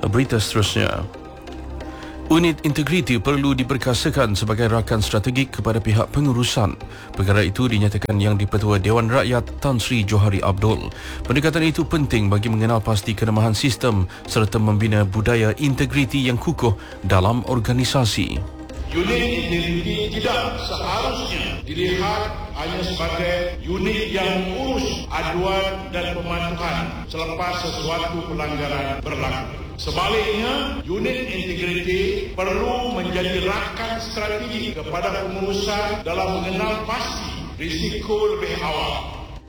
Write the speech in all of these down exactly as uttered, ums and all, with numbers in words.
Berita seterusnya. Unit integriti perlu diperkasakan sebagai rakan strategik kepada pihak pengurusan. Perkara itu dinyatakan Yang di-Pertua Dewan Rakyat Tan Sri Johari Abdul. Pendekatan itu penting bagi mengenal pasti kelemahan sistem serta membina budaya integriti yang kukuh dalam organisasi. Unit integriti tidak seharusnya dilihat hanya sebagai unit yang mengurus aduan dan pemantauan selepas sesuatu pelanggaran berlaku. Sebaliknya, unit integriti perlu menjadi rakan strategi kepada pengurusan dalam mengenal pasti risiko lebih awal.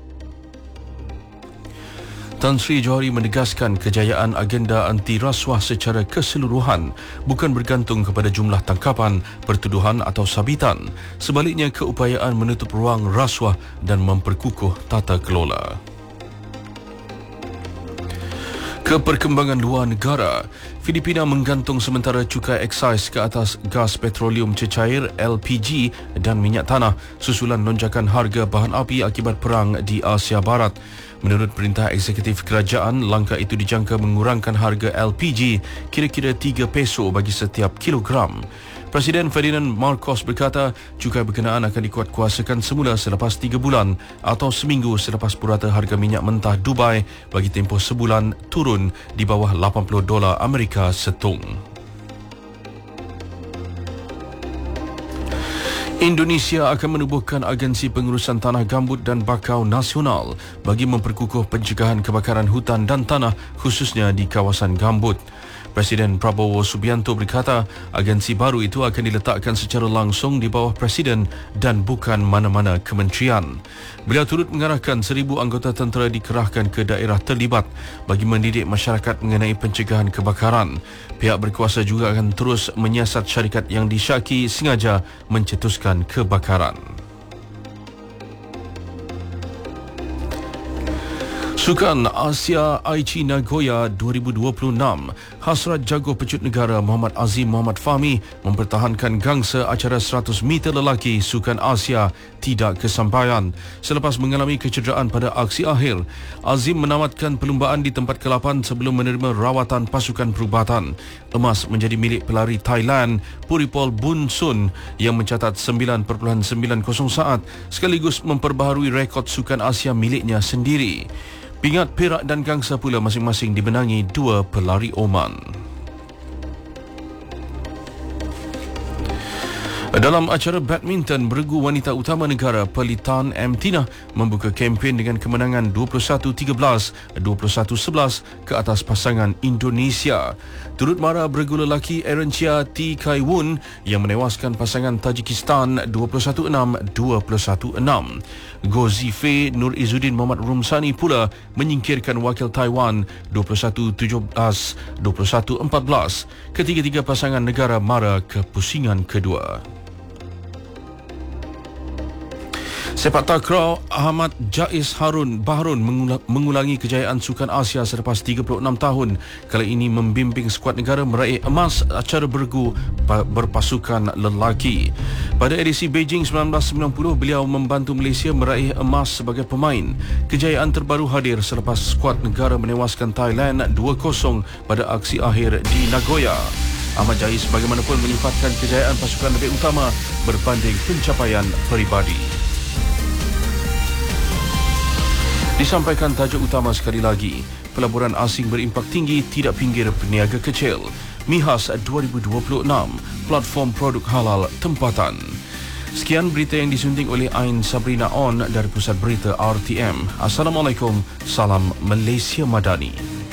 Tan Sri Johari menegaskan kejayaan agenda anti rasuah secara keseluruhan bukan bergantung kepada jumlah tangkapan, pertuduhan atau sabitan. Sebaliknya, keupayaan menutup ruang rasuah dan memperkukuh tata kelola. Keperkembangan luar negara. Filipina menggantung sementara cukai eksais ke atas gas petroleum cecair L P G dan minyak tanah susulan lonjakan harga bahan api akibat perang di Asia Barat. Menurut perintah eksekutif kerajaan, langkah itu dijangka mengurangkan harga L P G kira-kira tiga peso bagi setiap kilogram. Presiden Ferdinand Marcos berkata cukai berkenaan akan dikuatkuasakan semula selepas tiga bulan atau seminggu selepas purata harga minyak mentah Dubai bagi tempoh sebulan turun di bawah lapan puluh dolar Amerika setung. Indonesia akan menubuhkan agensi pengurusan tanah gambut dan bakau nasional bagi memperkukuh pencegahan kebakaran hutan dan tanah khususnya di kawasan gambut. Presiden Prabowo Subianto berkata agensi baru itu akan diletakkan secara langsung di bawah Presiden dan bukan mana-mana kementerian. Beliau turut mengarahkan seribu anggota tentera dikerahkan ke daerah terlibat bagi mendidik masyarakat mengenai pencegahan kebakaran. Pihak berkuasa juga akan terus menyiasat syarikat yang disyaki sengaja mencetuskan kebakaran. Sukan Asia Aichi Nagoya dua ribu dua puluh enam, hasrat jago pecut negara Muhammad Azim Muhammad Fahmi mempertahankan gangsa acara seratus meter lelaki Sukan Asia tidak kesampaian. Selepas mengalami kecederaan pada aksi akhir, Azim menamatkan perlumbaan di tempat ke lapan sebelum menerima rawatan pasukan perubatan. Emas menjadi milik pelari Thailand Puripol Bunsun yang mencatat sembilan perpuluhan sembilan kosong saat sekaligus memperbaharui rekod Sukan Asia miliknya sendiri. Pingat, perak dan gangsa pula masing-masing dimenangi dua pelari Oman. Dalam acara badminton, beregu wanita utama negara Pelitan M. Tina membuka kempen dengan kemenangan dua puluh satu tiga belas, dua puluh satu sebelas ke atas pasangan Indonesia. Turut mara beregu lelaki Erencia T. Kai Woon yang menewaskan pasangan Tajikistan dua puluh satu enam, dua puluh satu enam. Go Zifei Nur Izzuddin Muhammad Rumsani pula menyingkirkan wakil Taiwan dua puluh satu tujuh belas, dua puluh satu empat belas. Ketiga-tiga pasangan negara mara ke pusingan kedua. Sepak takraw, Ahmad Jais Harun Bahrun mengulangi kejayaan Sukan Asia selepas tiga puluh enam tahun. Kali ini membimbing skuad negara meraih emas acara bergu berpasukan lelaki. Pada edisi Beijing sembilan belas sembilan puluh, beliau membantu Malaysia meraih emas sebagai pemain. Kejayaan terbaru hadir selepas skuad negara menewaskan Thailand dua kosong pada aksi akhir di Nagoya. Ahmad Jais bagaimanapun menyifatkan kejayaan pasukan lebih utama berbanding pencapaian peribadi. Disampaikan tajuk utama sekali lagi, pelaburan asing berimpak tinggi tidak pinggir peniaga kecil. MIHAS dua ribu dua puluh enam, platform produk halal tempatan. Sekian berita yang disunting oleh Ain Sabrina On dari Pusat Berita R T M. Assalamualaikum, salam Malaysia Madani.